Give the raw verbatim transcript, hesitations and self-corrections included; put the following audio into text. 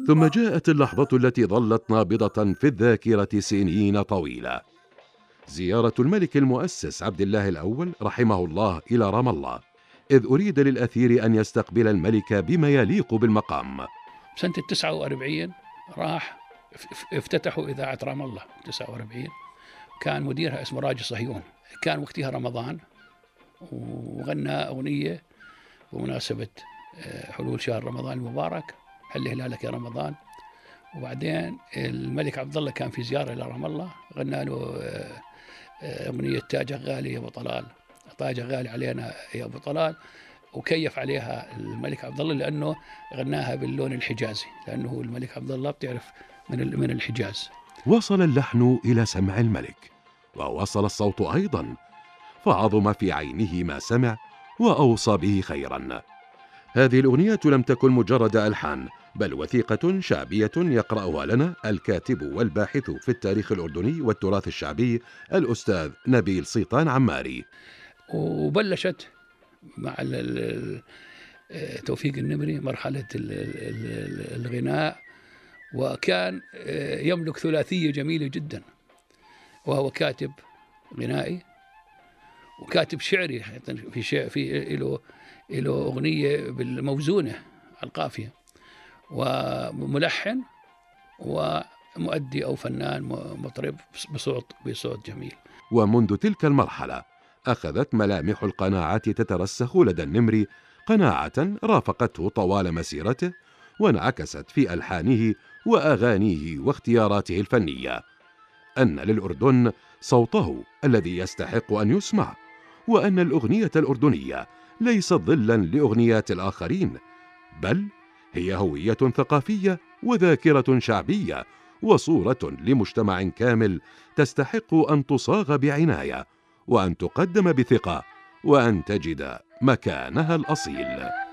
ثم جاءت اللحظة التي ظلت نابضة في الذاكرة سنين طويلة، زيارة الملك المؤسس عبد الله الأول رحمه الله إلى رام الله، إذ أريد للأثير أن يستقبل الملك بما يليق بالمقام. سنة التسعة وأربعين راح افتتحوا إذاعة رام الله تسعة وأربعين، كان مديرها اسمه راجي صهيون، كان وقتها رمضان وغنى أغنية بمناسبة حلول شهر رمضان المبارك، هل هلالك يا رمضان. وبعدين الملك عبد الله كان في زيارة إلى رام الله، غنى له أغنية تاجك غالي يا أبو طلال، تاجك غالي علينا يا أبو طلال، وكيف عليها الملك عبد الله لأنه غناها باللون الحجازي، لأنه الملك عبد الله بتعرف من من الحجاز. وصل اللحن إلى سمع الملك، ووصل الصوت أيضا، فعظم في عينه ما سمع وأوصى به خيرا. هذه الأغنية لم تكن مجرد ألحان، بل وثيقة شعبية يقرأها لنا الكاتب والباحث في التاريخ الأردني والتراث الشعبي الأستاذ نبيل سيطان عماري. وبلشت مع توفيق النمري مرحلة الغناء، وكان يملك ثلاثية جميلة جدا، وهو كاتب غنائي وكاتب شعري، في شعر في له له أغنية بالموزونة القافية، وملحن ومؤدي أو فنان مطرب بصوت بصوت جميل. ومنذ تلك المرحلة أخذت ملامح القناعة تترسخ لدى النمري، قناعة رافقته طوال مسيرته وانعكست في ألحانه وأغانيه واختياراته الفنية، أن للأردن صوته الذي يستحق أن يسمع، وأن الأغنية الأردنية ليست ظلا لأغنيات الآخرين، بل هي هوية ثقافية وذاكرة شعبية وصورة لمجتمع كامل تستحق أن تصاغ بعناية وأن تقدم بثقة وأن تجد مكانها الأصيل.